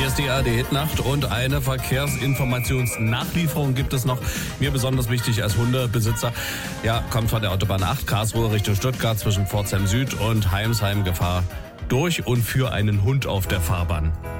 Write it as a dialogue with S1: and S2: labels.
S1: ist die ARD-Hitnacht und eine Verkehrsinformationsnachlieferung gibt es noch. Mir besonders wichtig als Hundebesitzer. Ja, kommt von der Autobahn 8 Karlsruhe Richtung Stuttgart zwischen Pforzheim Süd und Heimsheim Gefahr durch und für einen Hund auf der Fahrbahn.